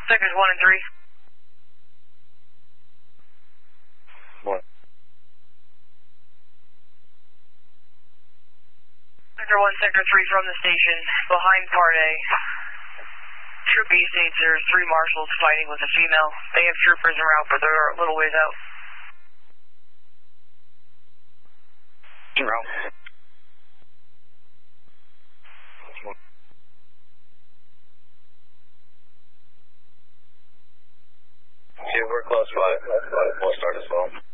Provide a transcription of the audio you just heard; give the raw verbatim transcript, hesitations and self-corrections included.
Sectors one and three. One. Sector one, Sector three from the station, behind Part A. Troop B states there's three marshals fighting with a female. They have troopers en route, but they're a little ways out. En route. See, we're close by. We'll start as well.